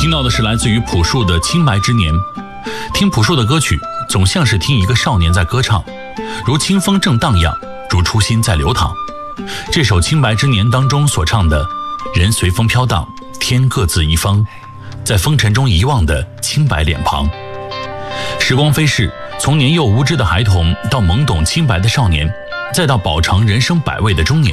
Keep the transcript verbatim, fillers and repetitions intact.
听到的是来自于朴树的《清白之年》。听朴树的歌曲，总像是听一个少年在歌唱，如清风正荡漾，如初心在流淌。这首《清白之年》当中所唱的“人随风飘荡，天各自一方”，在风尘中遗忘的清白脸庞。时光飞逝，从年幼无知的孩童到懵懂清白的少年，再到饱尝人生百味的中年。